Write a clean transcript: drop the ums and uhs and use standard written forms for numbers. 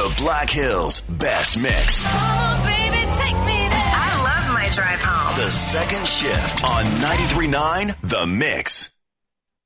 The Black Hills Best Mix. Oh, baby, take me there. I love my drive home. The Second Shift on 93.9 The Mix.